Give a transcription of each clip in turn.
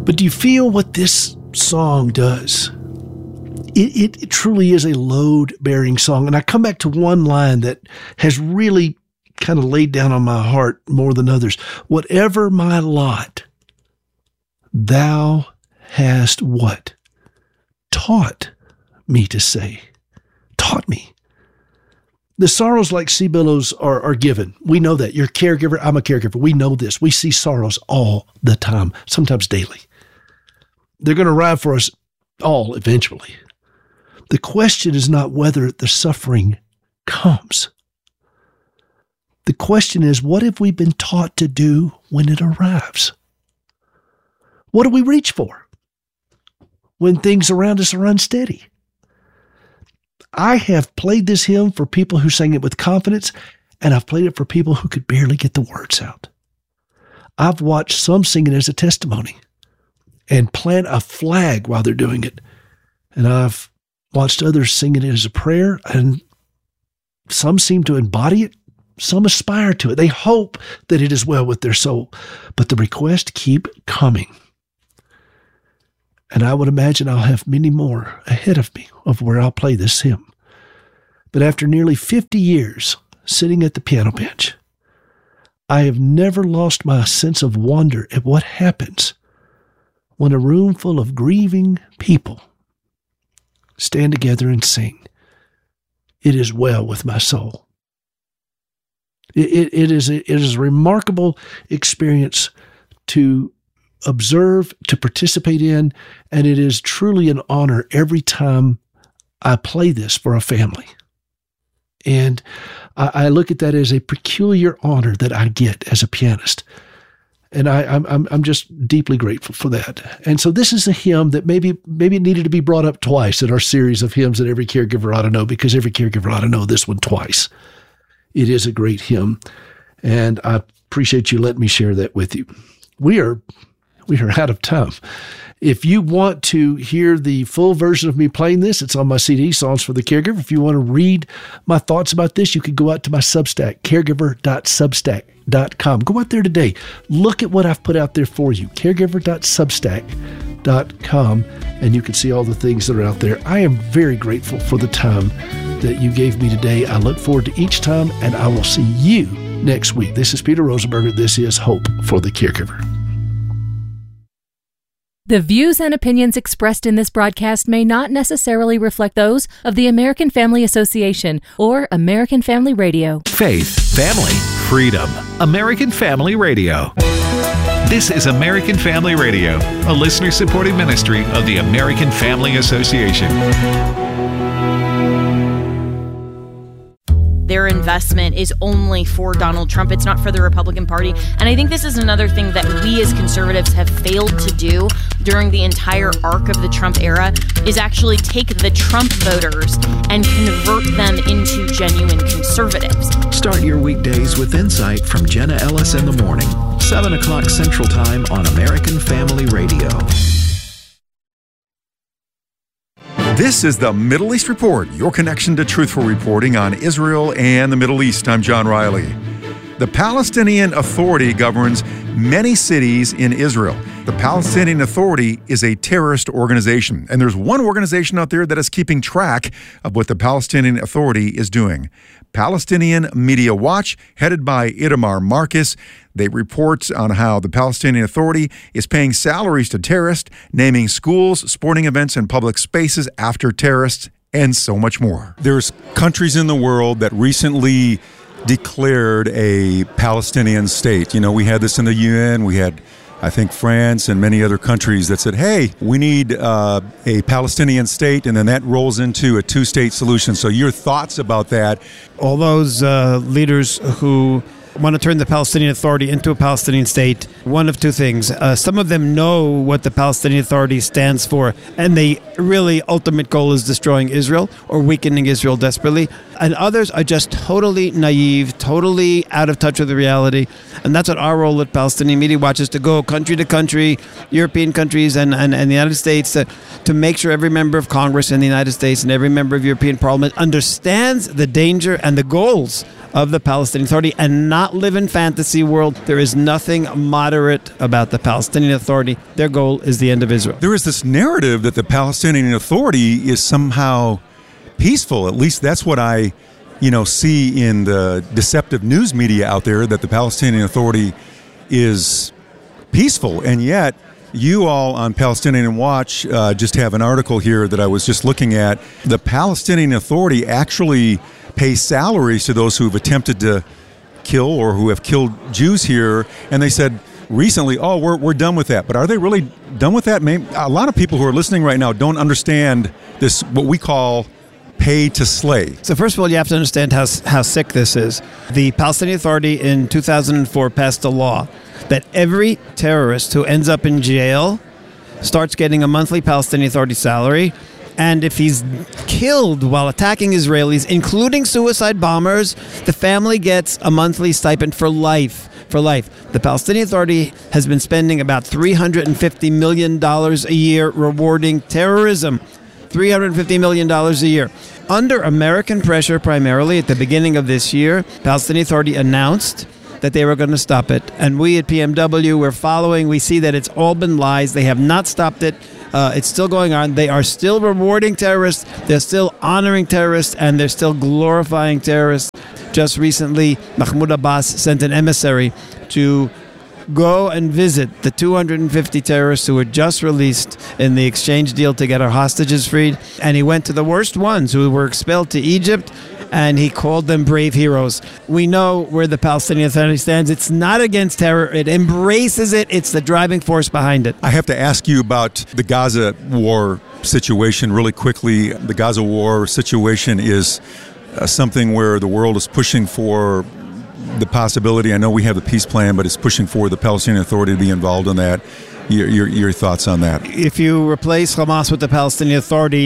But do you feel what this song does? It truly is a load-bearing song. And I come back to one line that has really kind of laid down on my heart more than others. Whatever my lot, thou hast what? Taught me to say. Taught me. The sorrows like sea billows are given. We know that. You're a caregiver. I'm a caregiver. We know this. We see sorrows all the time, sometimes daily. They're going to arrive for us all eventually. The question is not whether the suffering comes. The question is, what have we been taught to do when it arrives? What do we reach for when things around us are unsteady? I have played this hymn for people who sang it with confidence, and I've played it for people who could barely get the words out. I've watched some sing it as a testimony and plant a flag while they're doing it. And I've watched others sing it as a prayer, and some seem to embody it. Some aspire to it. They hope that it is well with their soul, but the requests keep coming. And I would imagine I'll have many more ahead of me of where I'll play this hymn. But after nearly 50 years sitting at the piano bench, I have never lost my sense of wonder at what happens when a room full of grieving people stand together and sing, "It is well with my soul." It is a remarkable experience to observe, to participate in, and it is truly an honor every time I play this for a family. And I look at that as a peculiar honor that I get as a pianist. And I'm just deeply grateful for that. And so this is a hymn that maybe it needed to be brought up twice in our series of hymns that every caregiver ought to know, because every caregiver ought to know this one twice. It is a great hymn, and I appreciate you letting me share that with you. We are out of time. If you want to hear the full version of me playing this, it's on my CD, Songs for the Caregiver. If you want to read my thoughts about this, you could go out to my Substack, caregiver.substack.com. Go out there today. Look at what I've put out there for you, caregiver.substack.com, and you can see all the things that are out there. I am very grateful for the time that you gave me today. I look forward to each time, and I will see you next week. This is Peter Rosenberger. This is Hope for the Caregiver. The views and opinions expressed in this broadcast may not necessarily reflect those of the American Family Association or American Family Radio. Faith, family, freedom. American Family Radio. This is American Family Radio, a listener-supported ministry of the American Family Association. Their investment is only for Donald Trump. It's not for the Republican Party. And I think this is another thing that we as conservatives have failed to do during the entire arc of the Trump era, is actually take the Trump voters and convert them into genuine conservatives. Start your weekdays with insight from Jenna Ellis in the morning, 7 o'clock Central Time on American Family Radio. This is the Middle East Report, your connection to truthful reporting on Israel and the Middle East. I'm John Riley. The Palestinian Authority governs many cities in Israel. The Palestinian Authority is a terrorist organization, and there's one organization out there that is keeping track of what the Palestinian Authority is doing. Palestinian Media Watch, headed by Itamar Marcus. They report on how the Palestinian Authority is paying salaries to terrorists, naming schools, sporting events, and public spaces after terrorists, and so much more. There's countries in the world that recently declared a Palestinian state. You know, we had this in the UN. We had, I think, France and many other countries that said, hey, we need a Palestinian state, and then that rolls into a two-state solution. So your thoughts about that? All those leaders who want to turn the Palestinian Authority into a Palestinian state, one of two things. Some of them know what the Palestinian Authority stands for, and the really ultimate goal is destroying Israel or weakening Israel desperately. And others are just totally naive, totally out of touch with the reality. And that's what our role at Palestinian Media Watch is, to go country to country, European countries and the United States, to make sure every member of Congress in the United States and every member of European Parliament understands the danger and the goals of the Palestinian Authority, and not not live in fantasy world. There is nothing moderate about the Palestinian Authority. Their goal is the end of Israel. There is this narrative that the Palestinian Authority is somehow peaceful. At least that's what I, see in the deceptive news media out there, that the Palestinian Authority is peaceful. And yet, you all on Palestinian Watch just have an article here that I was just looking at. The Palestinian Authority actually pays salaries to those who have attempted to kill or who have killed Jews here. And they said recently, we're done with that. But are they really done with that? Maybe a lot of people who are listening right now don't understand this, what we call pay to slay. So first of all, you have to understand how sick this is. The Palestinian Authority in 2004 passed a law that every terrorist who ends up in jail starts getting a monthly Palestinian Authority salary. And if he's killed while attacking Israelis, including suicide bombers, the family gets a monthly stipend for life. The Palestinian Authority has been spending about $350 million a year rewarding terrorism. $350 million a year. Under American pressure primarily at the beginning of this year, Palestinian Authority announced that they were going to stop it. And we at PMW, we're following. We see that it's all been lies. They have not stopped it. It's still going on. They are still rewarding terrorists. They're still honoring terrorists, and they're still glorifying terrorists. Just recently, Mahmoud Abbas sent an emissary to go and visit the 250 terrorists who were just released in the exchange deal to get our hostages freed. And he went to the worst ones who were expelled to Egypt, and he called them brave heroes. We know where the Palestinian Authority stands. It's not against terror. It embraces it. It's the driving force behind it. I have to ask you about the Gaza war situation really quickly. The Gaza war situation is something where the world is pushing for the possibility. I know we have the peace plan, but it's pushing for the Palestinian Authority to be involved in that. Your thoughts on that? If you replace Hamas with the Palestinian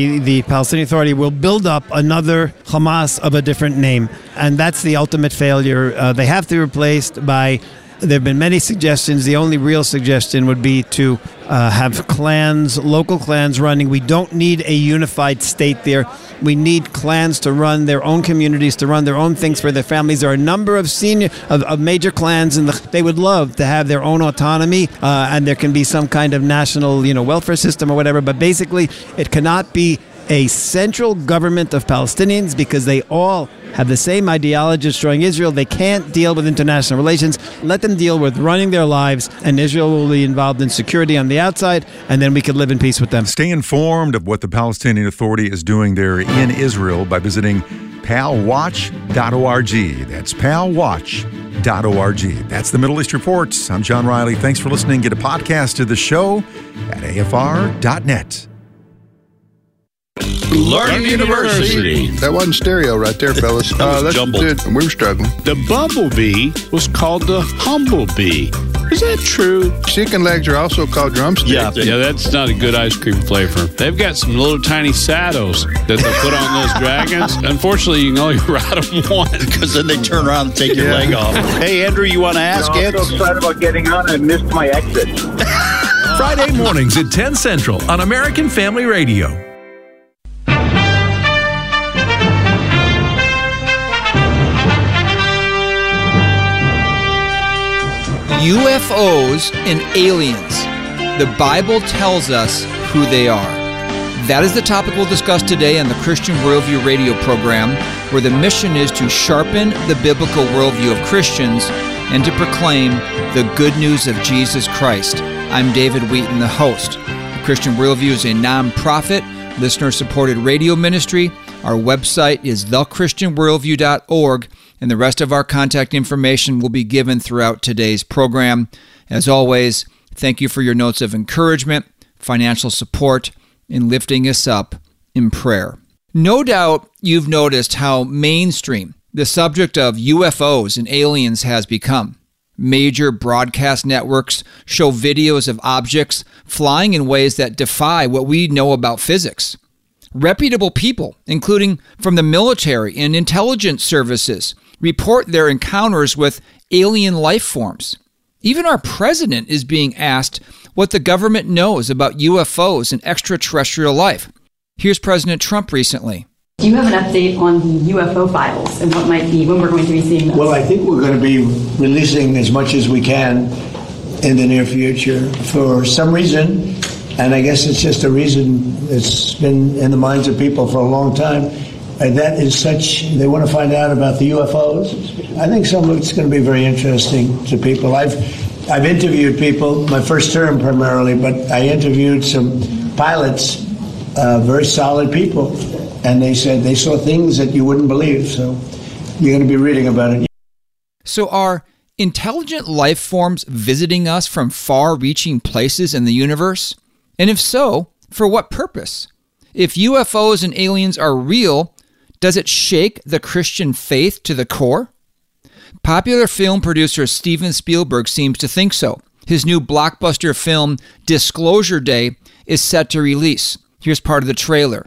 Authority will build up another Hamas of a different name. And that's the ultimate failure. They have to be replaced by... There have been many suggestions. The only real suggestion would be to have clans, local clans running. We don't need a unified state there. We need clans to run their own communities, to run their own things for their families. There are a number of major clans, and they would love to have their own autonomy, and there can be some kind of national, welfare system or whatever. But basically, it cannot be a central government of Palestinians because they all have the same ideology destroying Israel. They can't deal with international relations. Let them deal with running their lives, and Israel will be involved in security on the outside, and then we could live in peace with them. Stay informed of what the Palestinian Authority is doing there in Israel by visiting palwatch.org. That's palwatch.org. That's the Middle East Reports. I'm John Riley. Thanks for listening. Get a podcast of the show at afr.net. Learning University. That wasn't stereo right there, fellas. That's jumbled. Good. We were struggling. The bumblebee was called the humblebee. Is that true? Chicken legs are also called drumsticks. Yeah, that's not a good ice cream flavor. They've got some little tiny saddles that they put on those dragons. Unfortunately, you can only ride them once. Because then they turn around and take your leg off. Hey, Andrew, you want to ask it? I'm so excited about getting on. I missed my exit. Friday mornings at 10 Central on American Family Radio. UFOs and aliens. The Bible tells us who they are. That is the topic we'll discuss today on the Christian Worldview radio program, where the mission is to sharpen the biblical worldview of Christians and to proclaim the good news of Jesus Christ. I'm David Wheaton, the host. The Christian Worldview is a non-profit, listener-supported radio ministry. Our website is thechristianworldview.org, and the rest of our contact information will be given throughout today's program. As always, thank you for your notes of encouragement, financial support, and lifting us up in prayer. No doubt you've noticed how mainstream the subject of UFOs and aliens has become. Major broadcast networks show videos of objects flying in ways that defy what we know about physics. Reputable people, including from the military and intelligence services, report their encounters with alien life forms. Even our president is being asked what the government knows about UFOs and extraterrestrial life. Here's President Trump recently. Do you have an update on the UFO files and when we're going to be seeing those? Well, I think we're going to be releasing as much as we can in the near future. For some reason, and I guess it's just a reason that's been in the minds of people for a long time, and that is they want to find out about the UFOs. I think some of it's going to be very interesting to people. I've interviewed people, my first term primarily, but I interviewed some pilots, very solid people, and they said they saw things that you wouldn't believe. So you're going to be reading about it. So are intelligent life forms visiting us from far-reaching places in the universe? And if so, for what purpose? If UFOs and aliens are real, does it shake the Christian faith to the core? Popular film producer Steven Spielberg seems to think so. His new blockbuster film, Disclosure Day, is set to release. Here's part of the trailer.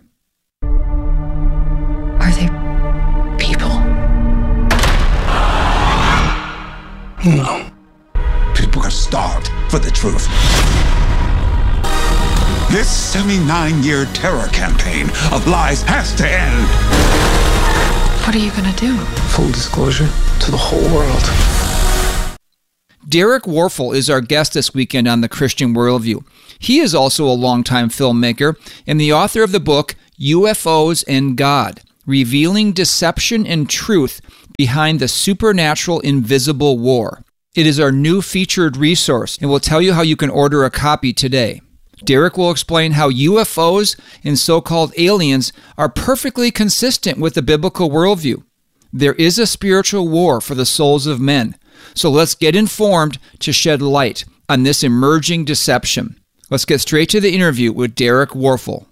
Are they people? No. People are starved for the truth. This 79-year terror campaign of lies has to end. What are you going to do? Full disclosure to the whole world. Derek Warfel is our guest this weekend on The Christian Worldview. He is also a longtime filmmaker and the author of the book UFOs and God, Revealing Deception and Truth Behind the Supernatural Invisible War. It is our new featured resource, and we'll tell you how you can order a copy today. Derek will explain how UFOs and so-called aliens are perfectly consistent with the biblical worldview. There is a spiritual war for the souls of men. So let's get informed to shed light on this emerging deception. Let's get straight to the interview with Derek Warfel.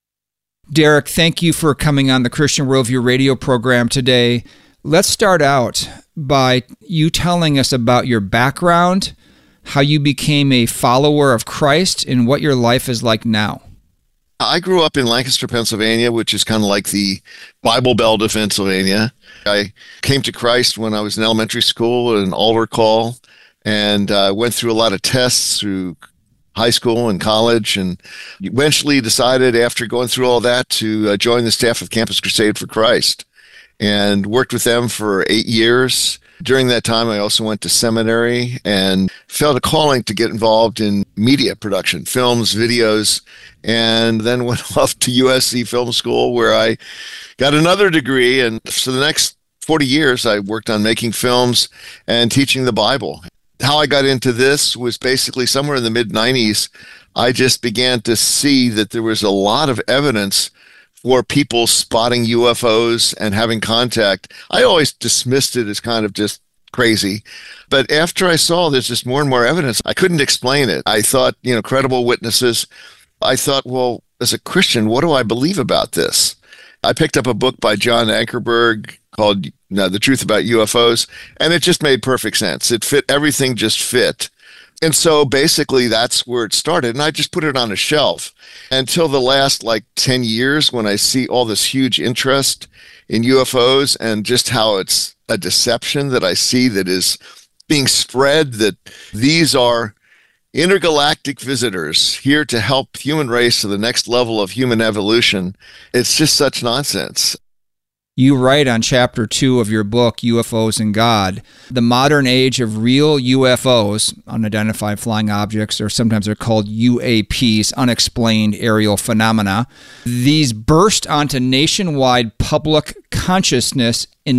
Derek, thank you for coming on the Christian Worldview radio program today. Let's start out by you telling us about your background, how you became a follower of Christ, and what your life is like now. I grew up in Lancaster, Pennsylvania, which is kind of like the Bible Belt of Pennsylvania. I came to Christ when I was in elementary school at an altar call, and went through a lot of tests through high school and college, and eventually decided after going through all that to join the staff of Campus Crusade for Christ, and worked with them for 8 years. During that time, I also went to seminary and felt a calling to get involved in media production, films, videos, and then went off to USC Film School where I got another degree. And for the next 40 years, I worked on making films and teaching the Bible. How I got into this was basically somewhere in the mid-90s. I just began to see that there was a lot of evidence for people spotting UFOs and having contact. I always dismissed it as kind of just crazy. But after I saw there's just more and more evidence, I couldn't explain it. I thought, credible witnesses. I thought, well, as a Christian, what do I believe about this? I picked up a book by John Ankerberg called The Truth About UFOs, and it just made perfect sense. It fit, everything just fit. And so basically that's where it started. And I just put it on a shelf until the last 10 years when I see all this huge interest in UFOs and just how it's a deception that I see that is being spread, that these are intergalactic visitors here to help human race to the next level of human evolution. It's just such nonsense. You write on chapter 2 of your book, UFOs and God, the modern age of real UFOs, unidentified flying objects, or sometimes they're called UAPs, unexplained aerial phenomena. These burst onto nationwide public consciousness in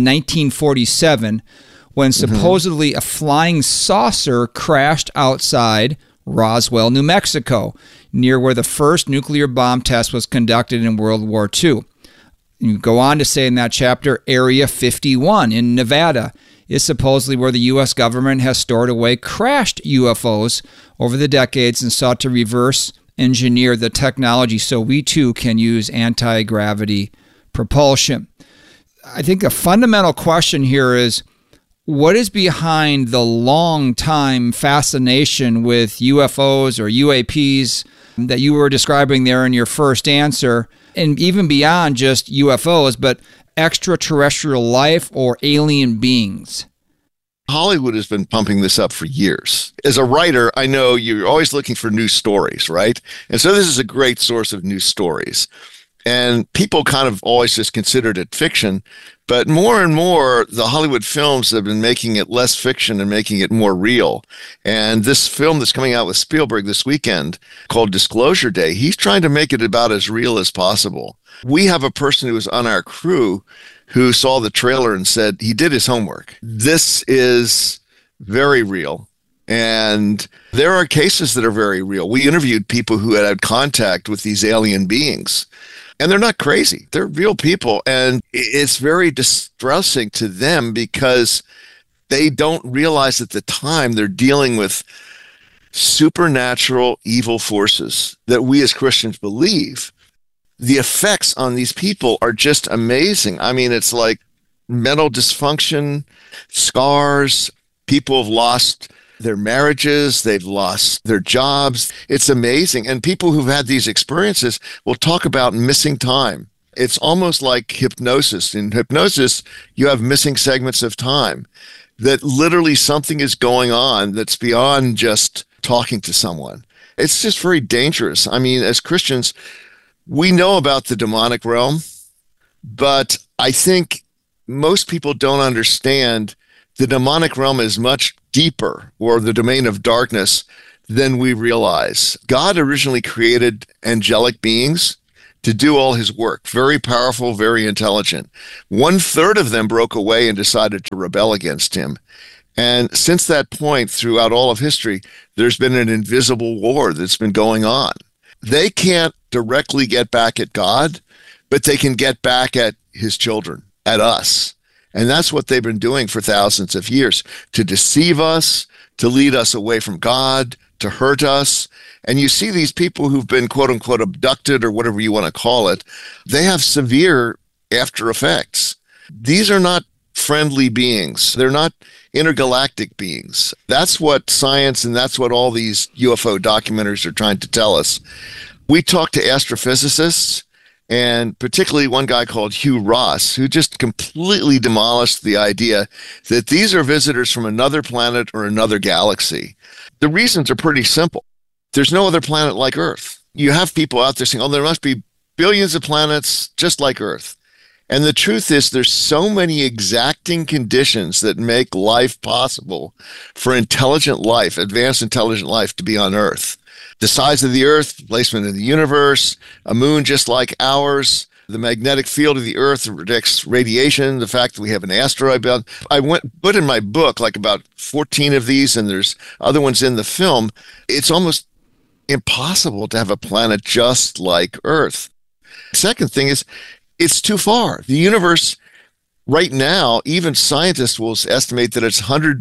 1947 when supposedly a flying saucer crashed outside Roswell, New Mexico, near where the first nuclear bomb test was conducted in World War II. You go on to say in that chapter, Area 51 in Nevada is supposedly where the U.S. government has stored away crashed UFOs over the decades and sought to reverse engineer the technology so we too can use anti-gravity propulsion. I think a fundamental question here is, what is behind the long-time fascination with UFOs or UAPs that you were describing there in your first answer, and even beyond just UFOs, but extraterrestrial life or alien beings? Hollywood has been pumping this up for years. As a writer, I know you're always looking for new stories, right? And so this is a great source of new stories. And people kind of always just considered it fiction. But more and more, the Hollywood films have been making it less fiction and making it more real. And this film that's coming out with Spielberg this weekend called Disclosure Day, he's trying to make it about as real as possible. We have a person who was on our crew who saw the trailer and said he did his homework. This is very real. And there are cases that are very real. We interviewed people who had contact with these alien beings. And they're not crazy. They're real people. And it's very distressing to them because they don't realize at the time they're dealing with supernatural evil forces that we as Christians believe. The effects on these people are just amazing. I mean, it's like mental dysfunction, scars, people have lost their marriages, they've lost their jobs. It's amazing. And people who've had these experiences will talk about missing time. It's almost like hypnosis. In hypnosis, you have missing segments of time, that literally something is going on that's beyond just talking to someone. It's just very dangerous. I mean, as Christians, we know about the demonic realm, but I think most people don't understand the demonic realm is much deeper, or the domain of darkness, than we realize. God originally created angelic beings to do all his work. Very powerful, very intelligent. 1/3 of them broke away and decided to rebel against him. And since that point, throughout all of history, there's been an invisible war that's been going on. They can't directly get back at God, but they can get back at his children, at us. And that's what they've been doing for thousands of years, to deceive us, to lead us away from God, to hurt us. And you see these people who've been, quote unquote, abducted, or whatever you want to call it, they have severe after effects. These are not friendly beings. They're not intergalactic beings. That's what science and that's what all these UFO documentaries are trying to tell us. We talked to astrophysicists, and particularly one guy called Hugh Ross, who just completely demolished the idea that these are visitors from another planet or another galaxy. The reasons are pretty simple. There's no other planet like Earth. You have people out there saying, oh, there must be billions of planets just like Earth. And the truth is, there's so many exacting conditions that make life possible for intelligent life, advanced intelligent life, to be on Earth. The size of the Earth, placement in the universe, a moon just like ours, the magnetic field of the Earth predicts radiation, the fact that we have an asteroid belt. I put in my book like about 14 of these, and there's other ones in the film. It's almost impossible to have a planet just like Earth. Second thing is, it's too far. The universe right now, even scientists will estimate that it's 100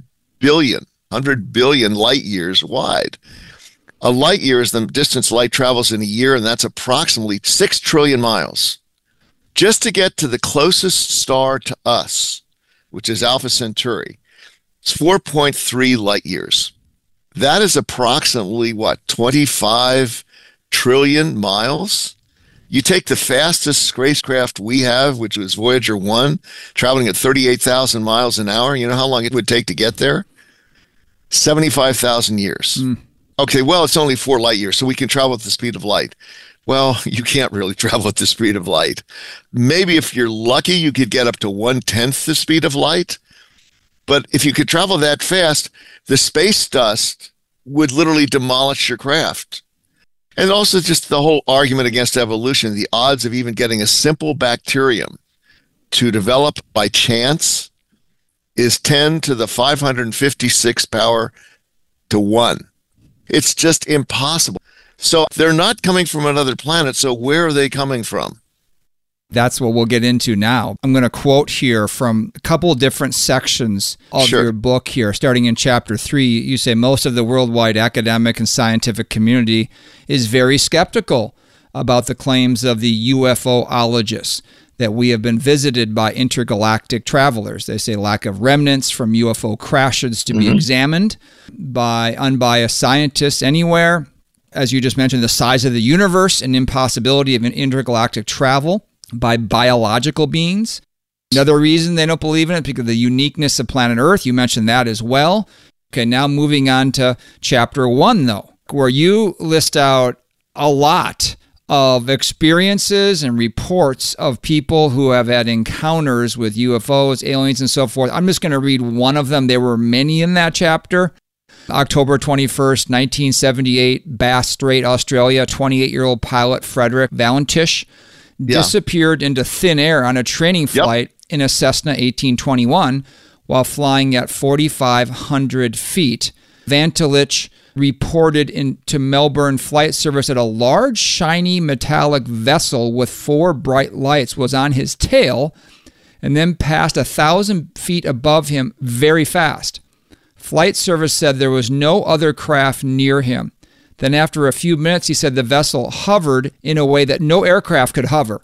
billion light years wide. A light year is the distance light travels in a year, and that's approximately 6 trillion miles. Just to get to the closest star to us, which is Alpha Centauri, it's 4.3 light years. That is approximately, 25 trillion miles? You take the fastest spacecraft we have, which was Voyager 1, traveling at 38,000 miles an hour. You know how long it would take to get there? 75,000 years. Okay, well, it's only 4 light years, so we can travel at the speed of light. Well, you can't really travel at the speed of light. Maybe if you're lucky, you could get up to 1/10 the speed of light. But if you could travel that fast, the space dust would literally demolish your craft. And also just the whole argument against evolution, the odds of even getting a simple bacterium to develop by chance is 10 to the 556 power to 1. It's just impossible. So they're not coming from another planet, so where are they coming from? That's what we'll get into now. I'm going to quote here from a couple of different sections of your book here. Starting in chapter 3, you say most of the worldwide academic and scientific community is very skeptical about the claims of the UFOologists that we have been visited by intergalactic travelers. They say lack of remnants from UFO crashes to be examined by unbiased scientists anywhere. As you just mentioned, the size of the universe and impossibility of an intergalactic travel by biological beings. Another reason they don't believe in it is because of the uniqueness of planet Earth. You mentioned that as well. Okay, now moving on to chapter 1, though, where you list out a lot of experiences and reports of people who have had encounters with UFOs, aliens, and so forth. I'm just going to read one of them. There were many in that chapter. October 21st, 1978, Bass Strait, Australia, 28-year-old pilot Frederick Valentish disappeared into thin air on a training flight in a Cessna 1821 while flying at 4,500 feet. Valentish reported into Melbourne Flight Service that a large, shiny, metallic vessel with 4 bright lights was on his tail and then passed 1,000 feet above him very fast. Flight Service said there was no other craft near him. Then after a few minutes, he said the vessel hovered in a way that no aircraft could hover.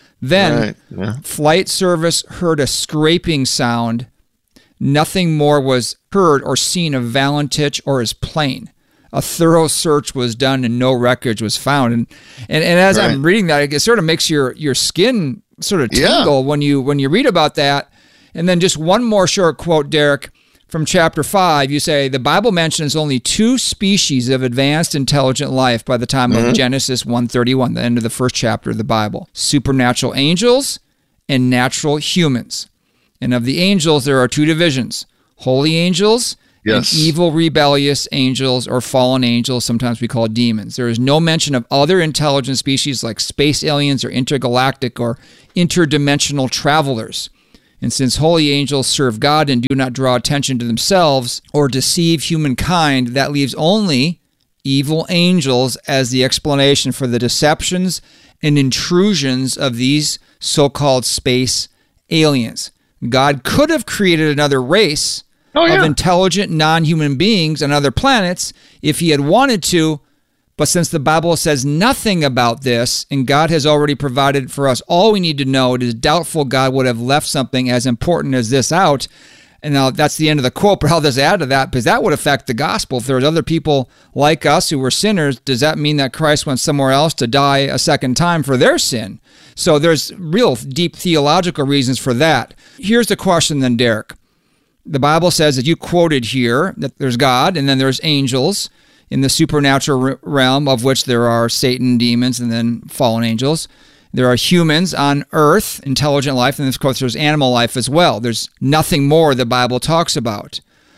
Then Flight Service heard a scraping sound. Nothing more was heard or seen of Valentish or his plane. A thorough search was done and no wreckage was found. And as I'm reading that, it sort of makes your skin sort of tingle when you read about that. And then just one more short quote, Derek, from chapter 5. You say, the Bible mentions only 2 species of advanced intelligent life by the time of Genesis 1:31, the end of the first chapter of the Bible. Supernatural angels and natural humans. And of the angels, there are 2 divisions. Holy angels and evil, rebellious angels or fallen angels, sometimes we call demons. There is no mention of other intelligent species like space aliens or intergalactic or interdimensional travelers. And since holy angels serve God and do not draw attention to themselves or deceive humankind, that leaves only evil angels as the explanation for the deceptions and intrusions of these so-called space aliens. God could have created another race of intelligent non-human beings on other planets if he had wanted to, but since the Bible says nothing about this and God has already provided for us all we need to know, it is doubtful God would have left something as important as this out. And now that's the end of the quote, but how does it add to that? Because that would affect the gospel. If there was other people like us who were sinners, does that mean that Christ went somewhere else to die a second time for their sin? So there's real deep theological reasons for that. Here's the question then, Derek. The Bible says that you quoted here that there's God and then there's angels in the supernatural realm, of which there are Satan, demons, and then fallen angels. There are humans on earth, intelligent life, and of course there's animal life as well. There's nothing more the Bible talks about.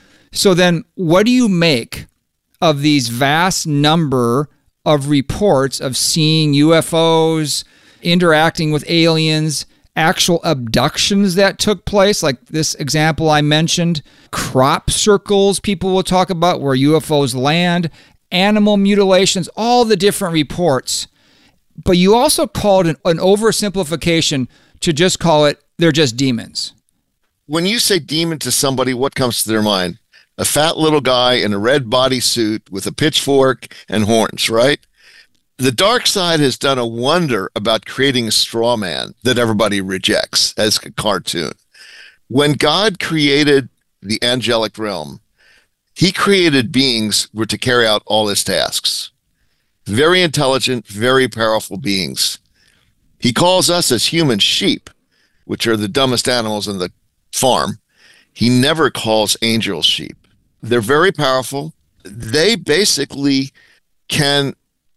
So then what do you make of these vast number of reports of seeing UFOs, interacting with aliens, actual abductions that took place, like this example I mentioned, crop circles people will talk about where UFOs land, animal mutilations, all the different reports. But you also called an oversimplification to just call it, they're just demons. When you say demon to somebody, what comes to their mind? A fat little guy in a red bodysuit with a pitchfork and horns, right? The dark side has done a wonder about creating a straw man that everybody rejects as a cartoon. When God created the angelic realm, he created beings who were to carry out all his tasks. Very intelligent, very powerful beings. He calls us as human sheep, which are the dumbest animals in the farm. He never calls angels sheep. They're very powerful. They basically can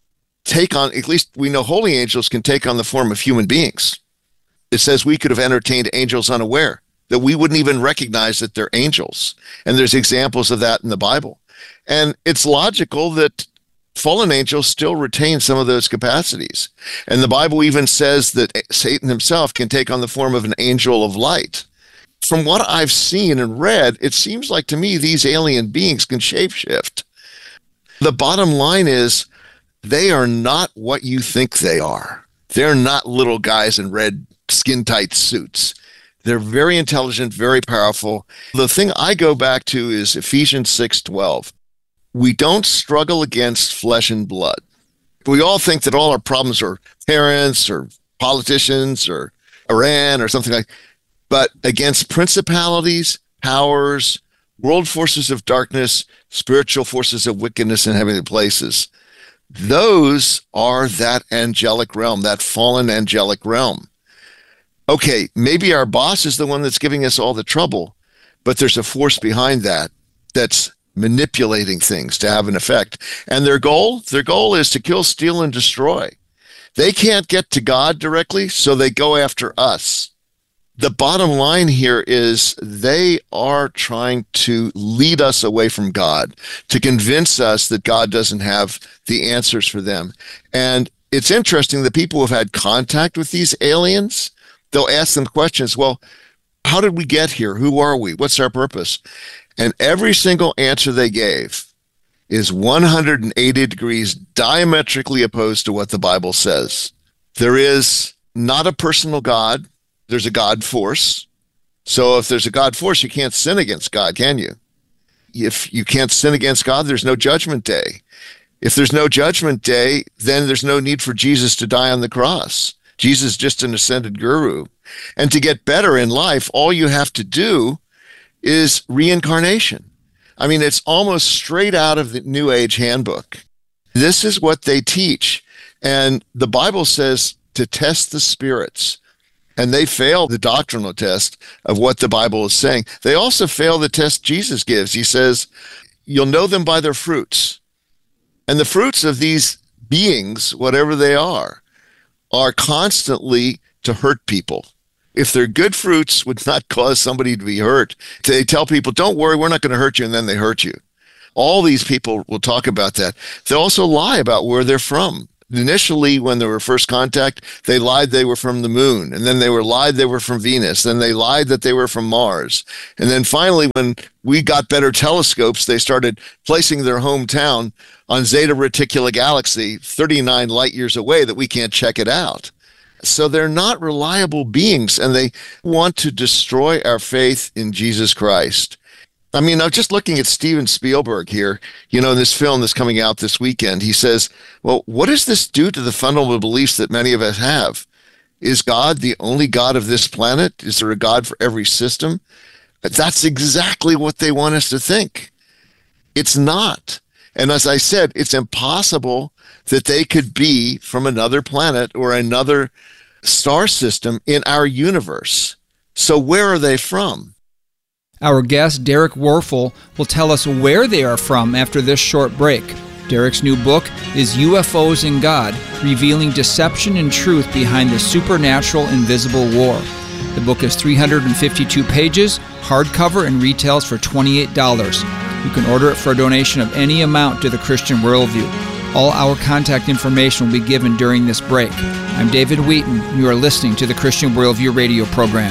take on, at least we know holy angels can take on the form of human beings. It says we could have entertained angels unaware, that we wouldn't even recognize that they're angels. And there's examples of that in the Bible. And it's logical that fallen angels still retain some of those capacities. And the Bible even says that Satan himself can take on the form of an angel of light. From what I've seen and read, it seems like to me these alien beings can shapeshift. The bottom line is they are not what you think they are. They're not little guys in red skin-tight suits. They're very intelligent, very powerful. The thing I go back to is Ephesians 6:12. We don't struggle against flesh and blood. We all think that all our problems are parents or politicians or Iran or something like that. But against principalities, powers, world forces of darkness, spiritual forces of wickedness in heavenly places. Those are that angelic realm, that fallen angelic realm. Okay, maybe our boss is the one that's giving us all the trouble, but there's a force behind that that's manipulating things to have an effect. And their goal is to kill, steal, and destroy. They can't get to God directly, so they go after us. The bottom line here is they are trying to lead us away from God, to convince us that God doesn't have the answers for them. And it's interesting that people who have had contact with these aliens, they'll ask them questions. Well, how did we get here? Who are we? What's our purpose? And every single answer they gave is 180 degrees diametrically opposed to what the Bible says. There is not a personal God. There's a God force. So if there's a God force, you can't sin against God, can you? If you can't sin against God, there's no judgment day. If there's no judgment day, then there's no need for Jesus to die on the cross. Jesus is just an ascended guru. And to get better in life, all you have to do is reincarnation. I mean, it's almost straight out of the New Age handbook. This is what they teach. And the Bible says to test the spirits. And they fail the doctrinal test of what the Bible is saying. They also fail the test Jesus gives. He says, you'll know them by their fruits. And the fruits of these beings, whatever they are constantly to hurt people. If they're good fruits, would not cause somebody to be hurt. They tell people, don't worry, we're not going to hurt you, and then they hurt you. All these people will talk about that. They also lie about where they're from. Initially, when they were first contact, they lied they were from the moon, and then they lied they were from Venus, then they lied that they were from Mars. And then finally, when we got better telescopes, they started placing their hometown on Zeta Reticuli Galaxy, 39 light years away, that we can't check it out. So they're not reliable beings, and they want to destroy our faith in Jesus Christ. I mean, I'm just looking at Steven Spielberg here, in this film that's coming out this weekend. He says, well, what does this do to the fundamental beliefs that many of us have? Is God the only God of this planet? Is there a God for every system? That's exactly what they want us to think. It's not. And as I said, it's impossible that they could be from another planet or another star system in our universe. So where are they from? Our guest, Derek Werfel, will tell us where they are from after this short break. Derek's new book is UFOs and God, revealing deception and truth behind the supernatural invisible war. The book is 352 pages, hardcover, and retails for $28. You can order it for a donation of any amount to the Christian Worldview. All our contact information will be given during this break. I'm David Wheaton, and you are listening to the Christian Worldview radio program.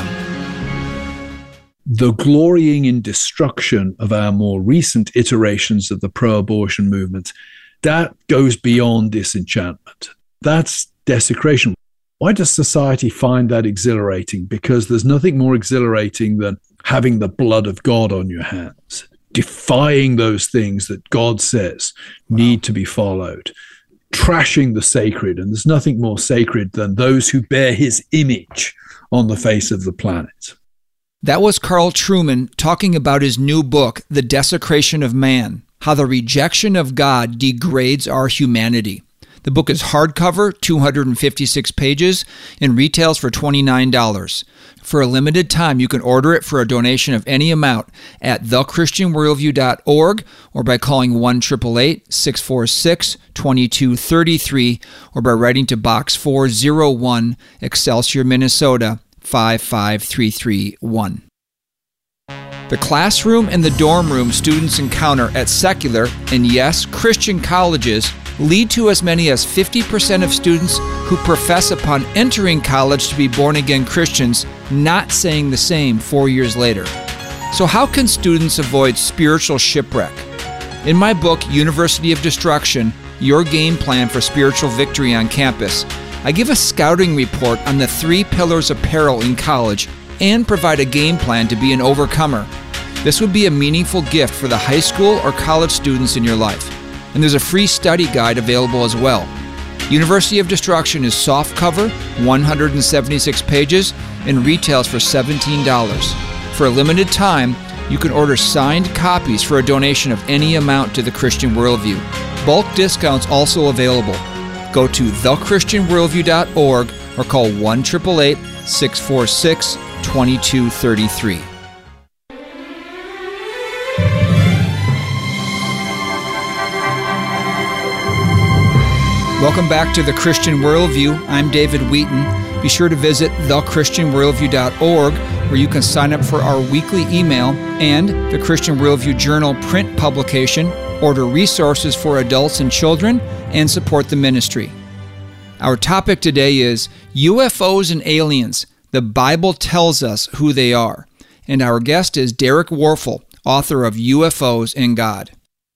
The glorying in destruction of our more recent iterations of the pro-abortion movement, that goes beyond disenchantment. That's desecration. Why does society find that exhilarating? Because there's nothing more exhilarating than having the blood of God on your hands, defying those things that God says need to be followed, trashing the sacred. And there's nothing more sacred than those who bear his image on the face of the planet. That was Carl Trueman talking about his new book, The Desecration of Man, How the Rejection of God Degrades Our Humanity. The book is hardcover, 256 pages, and retails for $29. For a limited time, you can order it for a donation of any amount at thechristianworldview.org or by calling 1-888-646-2233 or by writing to Box 401, Excelsior, Minnesota, 55331. The classroom and the dorm room students encounter at secular and, yes, Christian colleges lead to as many as 50% of students who profess upon entering college to be born-again Christians not saying the same 4 years later. So how can students avoid spiritual shipwreck? In my book, University of Destruction, Your Game Plan for Spiritual Victory on Campus, I give a scouting report on the 3 pillars of peril in college and provide a game plan to be an overcomer. This would be a meaningful gift for the high school or college students in your life. And there's a free study guide available as well. University of Destruction is softcover, 176 pages, and retails for $17. For a limited time, you can order signed copies for a donation of any amount to the Christian Worldview. Bulk discounts also available. Go to thechristianworldview.org or call 1-888-646-2233. Welcome back to The Christian Worldview. I'm David Wheaton. Be sure to visit thechristianworldview.org, where you can sign up for our weekly email and the Christian Worldview Journal print publication, order resources for adults and children, and support the ministry. Our topic today is UFOs and aliens. The Bible tells us who they are. And our guest is Derek Warfel, author of UFOs and God.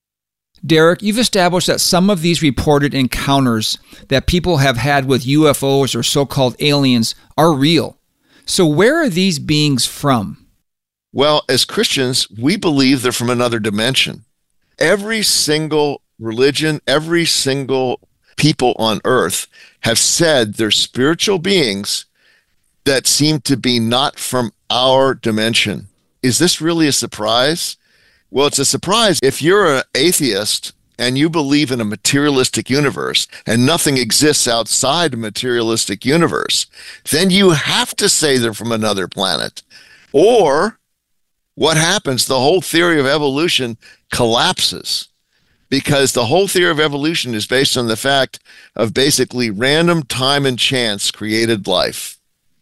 Derek, you've established that some of these reported encounters that people have had with UFOs or so-called aliens are real. So where are these beings from? Well, as Christians, we believe they're from another dimension. Every single religion, every single people on earth have said they're spiritual beings that seem to be not from our dimension. Is this really a surprise? Well, it's a surprise if you're an atheist and you believe in a materialistic universe and nothing exists outside a materialistic universe, then you have to say they're from another planet. Or what happens? The whole theory of evolution collapses, because the whole theory of evolution is based on the fact of basically random time and chance created life.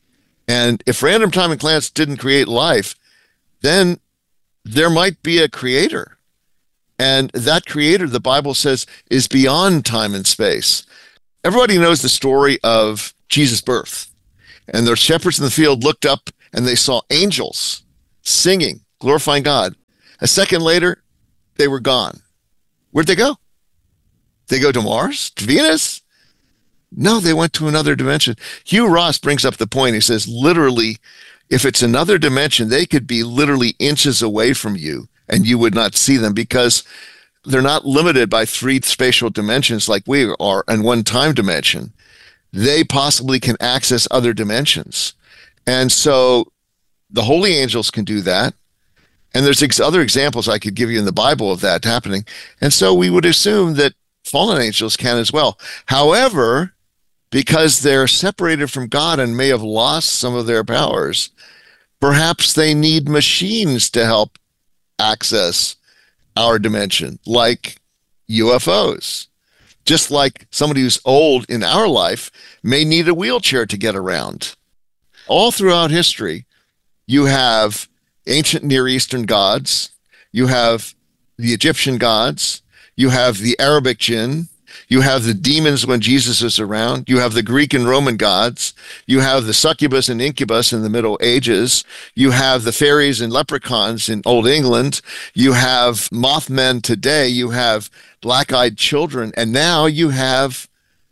And if random time and chance didn't create life, then there might be a creator. And that creator, the Bible says, is beyond time and space. Everybody knows the story of Jesus' birth. And the shepherds in the field looked up and they saw angels singing, glorifying God. A second later, they were gone. Where'd they go? They go to Mars? To Venus? No, they went to another dimension. Hugh Ross brings up the point. He says, literally, if it's another dimension, they could be literally inches away from you and you would not see them, because they're not limited by 3 spatial dimensions like we are and 1 time dimension. They possibly can access other dimensions. And so the holy angels can do that. And there's other examples I could give you in the Bible of that happening. And so we would assume that fallen angels can as well. However, because they're separated from God and may have lost some of their powers, perhaps they need machines to help access our dimension, like UFOs. Just like somebody who's old in our life may need a wheelchair to get around. All throughout history, you have ancient Near Eastern gods, you have the Egyptian gods, you have the Arabic jinn, you have the demons when Jesus is around. You have the Greek and Roman gods. You have the succubus and incubus in the Middle Ages. You have the fairies and leprechauns in Old England. You have Mothmen today. You have black-eyed children. And now you have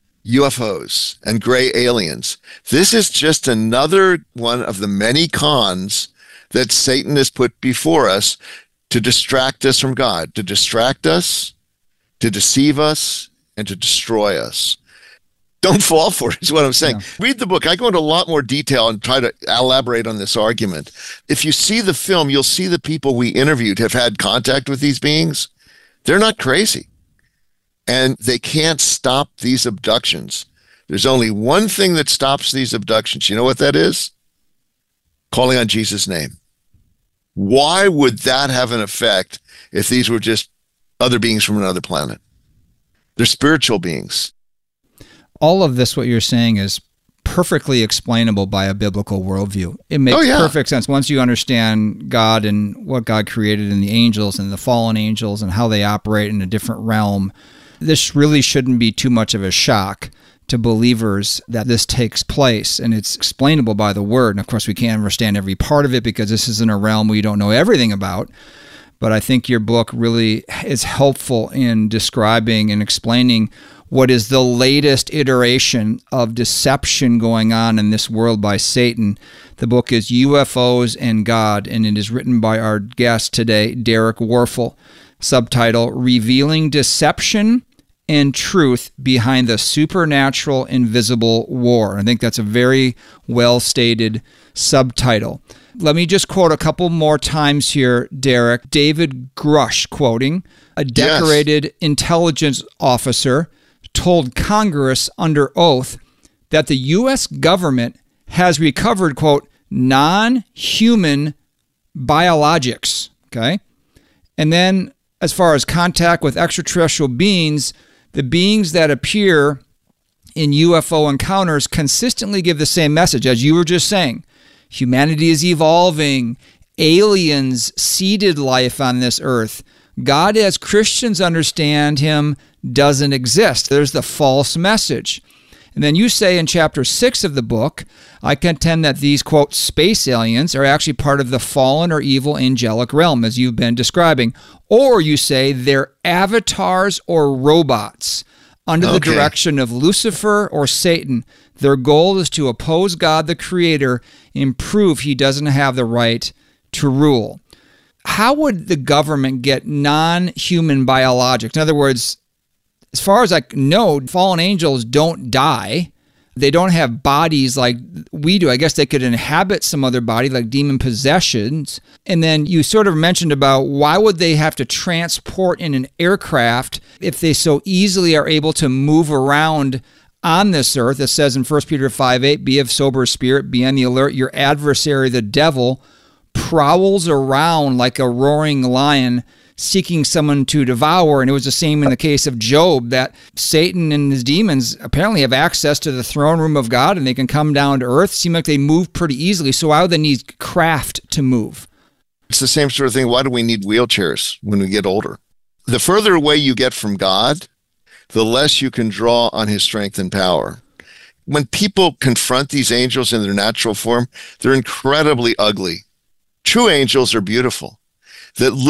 UFOs and gray aliens. This is just another one of the many cons that Satan has put before us to distract us from God, to distract us, to deceive us, and to destroy us. Don't fall for it, is what I'm saying. Yeah. Read the book. I go into a lot more detail and try to elaborate on this argument. If you see the film, you'll see the people we interviewed have had contact with these beings. They're not crazy. And they can't stop these abductions. There's only one thing that stops these abductions. You know what that is? Calling on Jesus' name. Why would that have an effect if these were just other beings from another planet? They're spiritual beings. All of this, what you're saying, is perfectly explainable by a biblical worldview. It makes perfect sense once you understand God and what God created in the angels and the fallen angels and how they operate in a different realm. This really shouldn't be too much of a shock to believers that this takes place, and it's explainable by the Word. And of course, we can't understand every part of it because this isn't a realm we don't know everything about. But I think your book really is helpful in describing and explaining what is the latest iteration of deception going on in this world by Satan. The book is UFOs and God, and it is written by our guest today, Derek Warfel. Subtitle, Revealing Deception and Truth Behind the Supernatural Invisible War. I think that's a very well-stated subtitle. Let me just quote a couple more times here, Derek. David Grush, quoting, a decorated intelligence officer told Congress under oath that the U.S. government has recovered, quote, non-human biologics, okay? And then as far as contact with extraterrestrial beings, the beings that appear in UFO encounters consistently give the same message, as you were just saying. Humanity is evolving. Aliens seeded life on this earth. God, as Christians understand him, doesn't exist. There's the false message. And then you say in chapter 6 of the book, I contend that these, quote, space aliens are actually part of the fallen or evil angelic realm, as you've been describing. Or you say they're avatars or robots under the direction of Lucifer or Satan. Their goal is to oppose God, the Creator, and prove he doesn't have the right to rule. How would the government get non-human biologics? In other words, as far as I know, fallen angels don't die. They don't have bodies like we do. I guess they could inhabit some other body, like demon possessions. And then you sort of mentioned about why would they have to transport in an aircraft if they so easily are able to move around on this earth? It says in 1 Peter 5:8, be of sober spirit, be on the alert. Your adversary, the devil, prowls around like a roaring lion, seeking someone to devour. And it was the same in the case of Job, that Satan and his demons apparently have access to the throne room of God, and they can come down to earth. Seem like they move pretty easily. So why would they need craft to move? It's the same sort of thing. Why do we need wheelchairs when we get older? The further away you get from God, the less you can draw on his strength and power. When people confront these angels in their natural form, they're incredibly ugly. True angels are beautiful. That